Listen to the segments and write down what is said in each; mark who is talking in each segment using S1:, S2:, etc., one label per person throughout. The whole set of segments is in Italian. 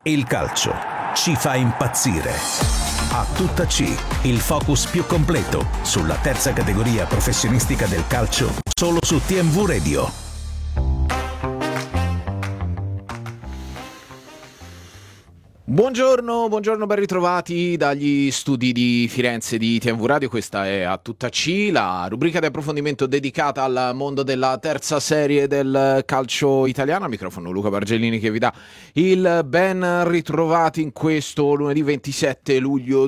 S1: Il calcio ci fa impazzire. A tutta C, il focus più completo sulla terza categoria professionistica del calcio, solo su TMV Radio.
S2: Buongiorno, ben ritrovati dagli studi di Firenze di TMV Radio. Questa è A Tutta C, la rubrica di approfondimento dedicata al mondo della terza serie del calcio italiano. Al microfono Luca Bargellini che vi dà il ben ritrovati in questo lunedì 27 luglio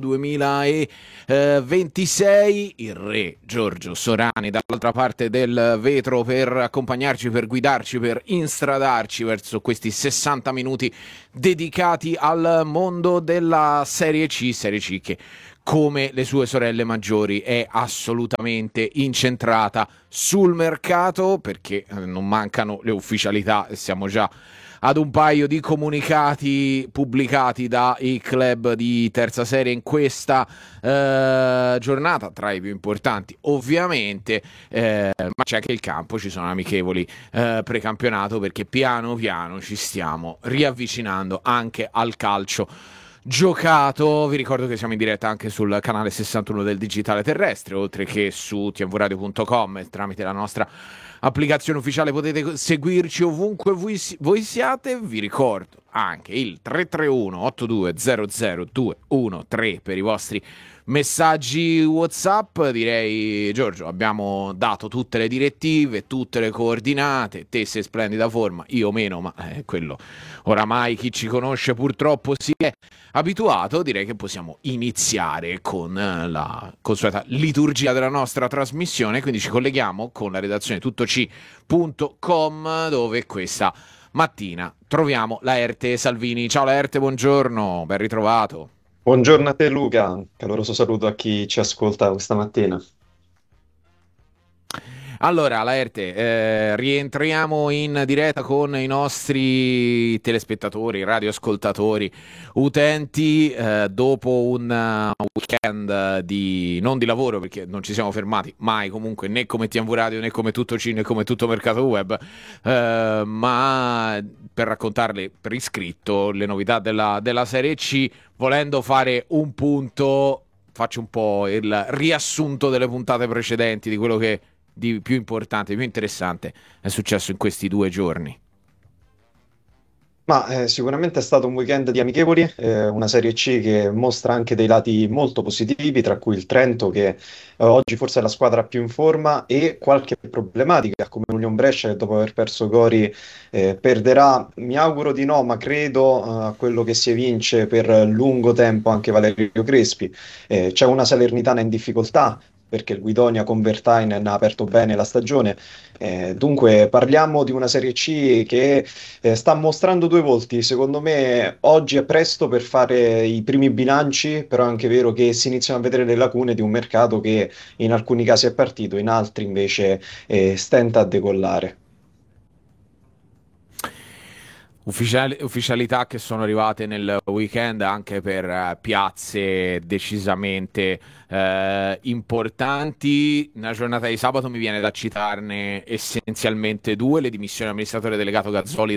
S2: 2026. Il re Giorgio Sorani dall'altra parte del vetro per accompagnarci, per guidarci, per instradarci verso questi 60 minuti dedicati al mondo della Serie C che, come le sue sorelle maggiori, è assolutamente incentrata sul mercato, perché non mancano le ufficialità e siamo già ad un paio di comunicati pubblicati dai club di terza serie in questa giornata, tra i più importanti ovviamente, ma c'è anche il campo, ci sono amichevoli precampionato, perché piano piano ci stiamo riavvicinando anche al calcio giocato. Vi ricordo che siamo in diretta anche sul canale 61 del digitale terrestre, oltre che su tvradio.com, tramite la nostra applicazione ufficiale potete seguirci ovunque voi siate. Vi ricordo anche il 331 8200 213 per i vostri messaggi WhatsApp. Direi, Giorgio, abbiamo dato tutte le direttive, tutte le coordinate. Te sei splendida forma, io meno, ma quello oramai chi ci conosce purtroppo si è abituato. Direi che possiamo iniziare con la consueta liturgia della nostra trasmissione, quindi ci colleghiamo con la redazione tuttoc.com, dove questa mattina troviamo Laerte Salvini. Ciao Laerte, buongiorno, ben ritrovato.
S3: Buongiorno a te Luca, caloroso saluto a chi ci ascolta questa mattina.
S2: Allora, Laerte, rientriamo in diretta con i nostri telespettatori, radioascoltatori, utenti, dopo un weekend non di lavoro, perché non ci siamo fermati mai comunque, né come TMV Radio, né come Tutto C, né come Tutto Mercato Web, ma per raccontarle per iscritto le novità della Serie C, volendo fare un punto, faccio un po' il riassunto delle puntate precedenti, di quello che di più importante, più interessante è successo in questi 2 giorni.
S3: Ma sicuramente è stato un weekend di amichevoli, una Serie C che mostra anche dei lati molto positivi, tra cui il Trento che oggi forse è la squadra più in forma, e qualche problematica come l'Union Brescia che dopo aver perso Gori perderà, mi auguro di no, ma credo a quello che si evince per lungo tempo anche Valerio Crespi. C'è una Salernitana in difficoltà perché il Guidonia con Vertainen ha aperto bene la stagione. Dunque parliamo di una Serie C che sta mostrando due volti. Secondo me oggi è presto per fare i primi bilanci, però è anche vero che si iniziano a vedere le lacune di un mercato che in alcuni casi è partito, in altri invece stenta a decollare.
S2: Ufficialità che sono arrivate nel weekend anche per piazze decisamente importanti. Nella giornata di sabato mi viene da citarne essenzialmente 2: le dimissioni dell'amministratore delegato Gazzoli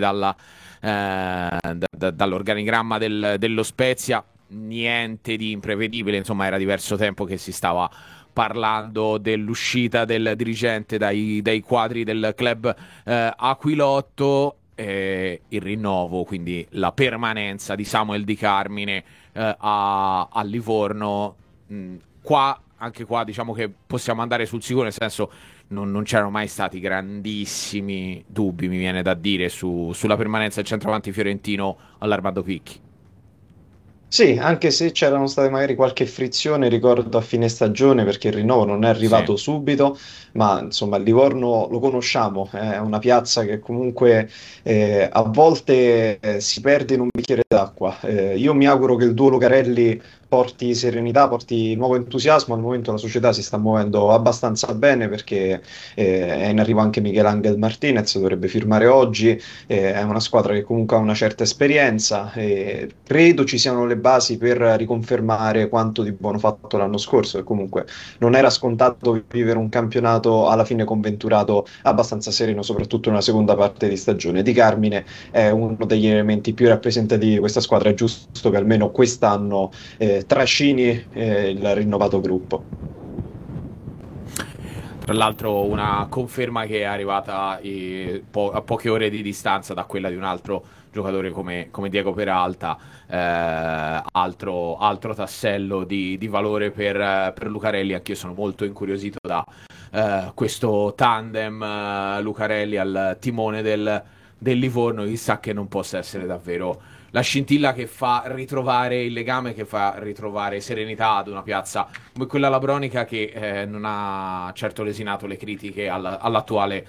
S2: dall'organigramma dello Spezia. Niente di imprevedibile, insomma era diverso tempo che si stava parlando dell'uscita del dirigente dai quadri del club Aquilotto. Il rinnovo, quindi la permanenza di Samuel Di Carmine a Livorno. Anche qua diciamo che possiamo andare sul sicuro, nel senso non c'erano mai stati grandissimi dubbi, mi viene da dire, sulla permanenza del centravanti fiorentino all'Armando Picchi.
S3: Sì, anche se c'erano state magari qualche frizione, ricordo a fine stagione, perché il rinnovo non è arrivato subito, ma insomma il Livorno lo conosciamo, è una piazza che comunque a volte si perde in un bicchiere d'acqua. Io mi auguro che il duo Lucarelli porti serenità, porti nuovo entusiasmo. Al momento la società si sta muovendo abbastanza bene perché è in arrivo anche Miguel Ángel Martínez, dovrebbe firmare oggi, è una squadra che comunque ha una certa esperienza e credo ci siano le basi per riconfermare quanto di buono fatto l'anno scorso, e comunque non era scontato vivere un campionato alla fine conventurato abbastanza sereno, soprattutto nella seconda parte di stagione. Di Carmine è uno degli elementi più rappresentativi di questa squadra, è giusto che almeno quest'anno trascini il rinnovato gruppo.
S2: Tra l'altro una conferma che è arrivata a poche ore di distanza da quella di un altro giocatore come Diego Peralta, altro tassello di valore per Lucarelli. Anch'io sono molto incuriosito da questo tandem Lucarelli al timone del Livorno. Chissà che non possa essere davvero la scintilla che fa ritrovare il legame, che fa ritrovare serenità ad una piazza come quella labronica, che non ha certo lesinato le critiche all'attuale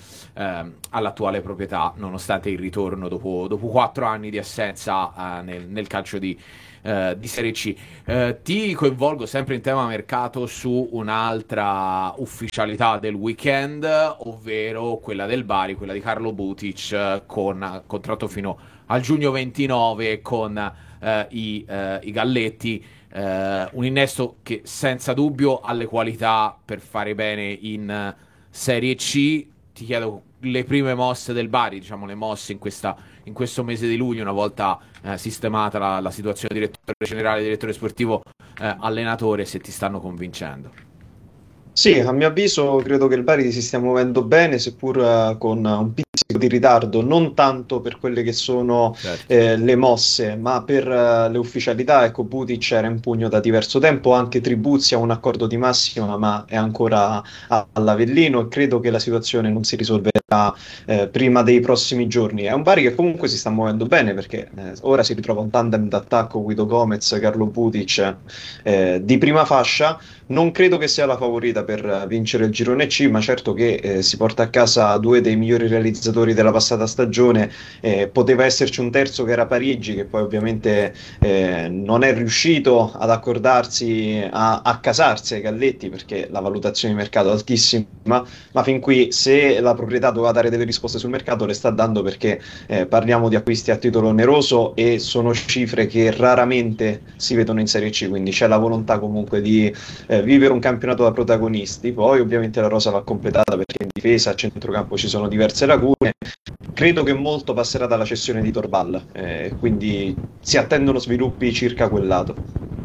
S2: proprietà, nonostante il ritorno dopo 4 anni di assenza nel calcio di Serie C. Ti coinvolgo sempre in tema mercato su un'altra ufficialità del weekend, ovvero quella del Bari, quella di Carlo Butic, con contratto fino al giugno 29 con i Galletti. Un innesto che senza dubbio ha le qualità per fare bene in Serie C. Ti chiedo le prime mosse del Bari, diciamo le mosse in questo mese di luglio, una volta sistemata la situazione direttore generale, direttore sportivo, allenatore, se ti stanno convincendo.
S3: Sì, a mio avviso credo che il Bari si stia muovendo bene, seppur con un pizzico di ritardo, non tanto per quelle che sono
S2: Certo.
S3: le mosse, ma per le ufficialità. Ecco, Butic era in pugno da diverso tempo, anche Tribuzzi ha un accordo di massima, ma è ancora all'Avellino, e credo che la situazione non si risolverà prima dei prossimi giorni. È un Bari che comunque si sta muovendo bene, perché ora si ritrova un tandem d'attacco, Guido Gomez, Carlo Butic, di prima fascia. Non credo che sia la favorita per vincere il girone C, ma certo che si porta a casa due dei migliori realizzatori della passata stagione. Poteva esserci un terzo che era Parigi, che poi ovviamente non è riuscito ad accordarsi, a casarsi ai Galletti, perché la valutazione di mercato è altissima, ma fin qui, se la proprietà doveva dare delle risposte sul mercato, le sta dando, perché parliamo di acquisti a titolo oneroso e sono cifre che raramente si vedono in Serie C, quindi c'è la volontà comunque di vivere un campionato da protagonisti. Poi ovviamente la rosa va completata, perché in difesa, a centrocampo ci sono diverse lacune. Credo che molto passerà dalla cessione di Torbal, quindi si attendono sviluppi circa quel lato.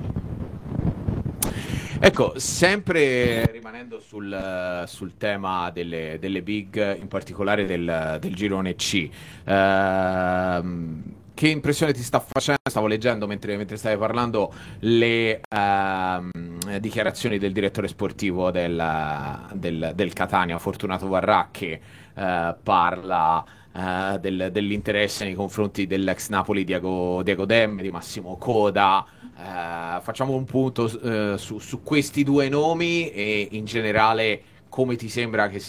S2: Ecco, sempre rimanendo sul tema delle big, in particolare del girone C, che impressione ti sta facendo? Stavo leggendo mentre stavi parlando le dichiarazioni del direttore sportivo del Catania, Fortunato Varrà, che parla dell'interesse nei confronti dell'ex Napoli Diego Demme, di Massimo Coda. Facciamo un punto su questi due nomi, e in generale come ti sembra che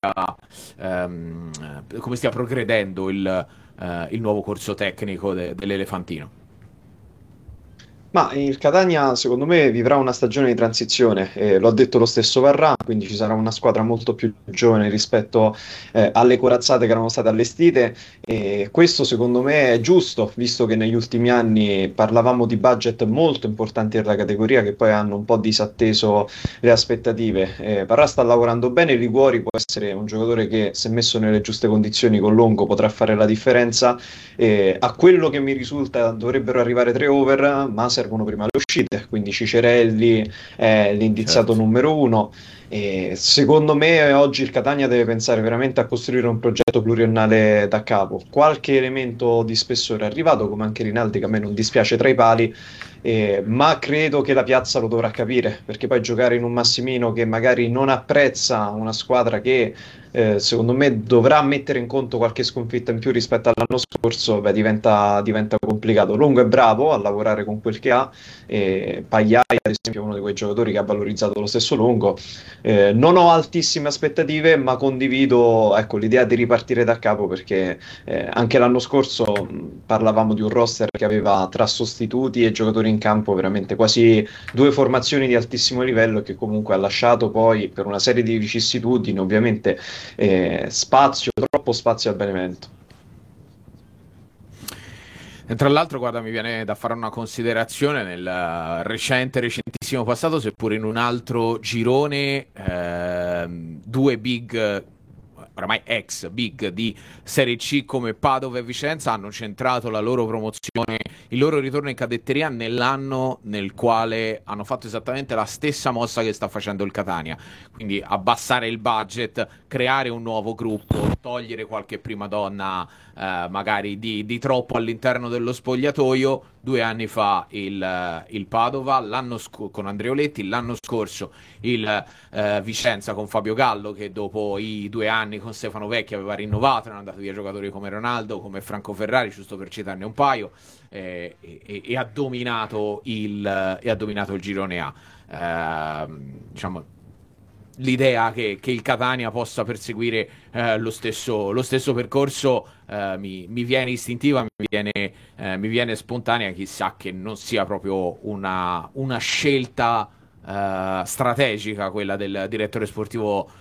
S2: come stia progredendo il nuovo corso tecnico dell'Elefantino.
S3: Ma il Catania, secondo me, vivrà una stagione di transizione, lo ha detto lo stesso Varrà, quindi ci sarà una squadra molto più giovane rispetto alle corazzate che erano state allestite, e questo secondo me è giusto, visto che negli ultimi anni parlavamo di budget molto importanti per la categoria, che poi hanno un po' disatteso le aspettative. Varrà sta lavorando bene, Liguori può essere un giocatore che, se messo nelle giuste condizioni con Longo, potrà fare la differenza. A quello che mi risulta dovrebbero arrivare 3 over, ma servono prima le uscite, quindi Cicerelli è l'indiziato
S2: Certo.
S3: numero uno. E secondo me oggi il Catania deve pensare veramente a costruire un progetto pluriennale da capo. Qualche elemento di spessore è arrivato, come anche Rinaldi, che a me non dispiace tra i pali, ma credo che la piazza lo dovrà capire, perché poi giocare in un Massimino che magari non apprezza una squadra che secondo me dovrà mettere in conto qualche sconfitta in più rispetto all'anno scorso, diventa complicato. Longo è bravo a lavorare con quel che ha, Pagliai ad esempio, è uno di quei giocatori che ha valorizzato lo stesso Longo. Non ho altissime aspettative, ma condivido, ecco, l'idea di ripartire da capo perché anche l'anno scorso parlavamo di un roster che aveva tra sostituti e giocatori in campo veramente quasi due formazioni di altissimo livello, che comunque ha lasciato poi per una serie di vicissitudini ovviamente troppo spazio al Benevento.
S2: E tra l'altro, guarda, mi viene da fare una considerazione nel recentissimo passato, seppur in un altro girone, due big, oramai ex big di Serie C come Padova e Vicenza hanno centrato la loro promozione, il loro ritorno in cadetteria nell'anno nel quale hanno fatto esattamente la stessa mossa che sta facendo il Catania, quindi abbassare il budget, creare un nuovo gruppo, togliere qualche prima donna magari di troppo all'interno dello spogliatoio. 2 anni fa il Padova, con Andreoletti, l'anno scorso il Vicenza con Fabio Gallo, che dopo i 2 anni con Stefano Vecchi aveva rinnovato, erano andati via giocatori come Ronaldo, come Franco Ferrari, giusto per citarne un paio, e ha dominato il girone A. Diciamo, l'idea che il Catania possa perseguire lo stesso percorso mi viene istintiva, mi viene spontanea, chissà che non sia proprio una scelta strategica quella del direttore sportivo